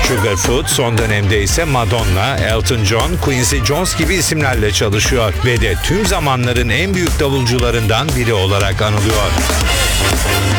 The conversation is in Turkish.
Sugarfoot son dönemde ise Madonna, Elton John, Quincy Jones gibi isimlerle çalışıyor ve de tüm zamanların en büyük davulcularından biri olarak anılıyor.